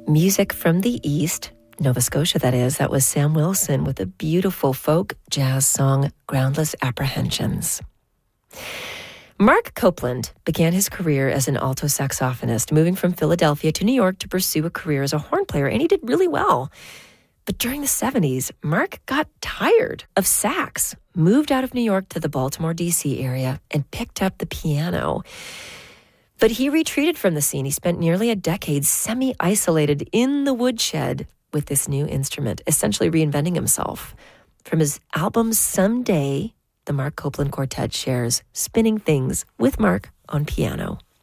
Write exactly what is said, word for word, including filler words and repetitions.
Music from the East, Nova Scotia that is, that was Sam Wilson with a beautiful folk jazz song, Groundless Apprehensions. Mark Copeland began his career as an alto saxophonist, moving from Philadelphia to New York to pursue a career as a horn player, and he did really well. But during the seventies, Mark got tired of sax, moved out of New York to the Baltimore, D C area, and picked up the piano. But he retreated from the scene. He spent nearly a decade semi-isolated in the woodshed with this new instrument, essentially reinventing himself. From his album Someday, the Mark Copeland Quartet shares Spinning Things with Mark on piano.